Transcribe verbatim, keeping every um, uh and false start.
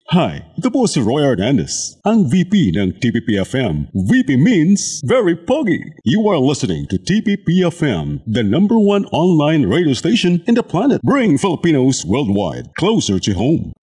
Hi, ito po si Roy Hernandez, ang V P ng T P P F M. V P means very pogi. You are listening to T P P F M, the number one online radio station in the planet. Bring Filipinos worldwide closer to home.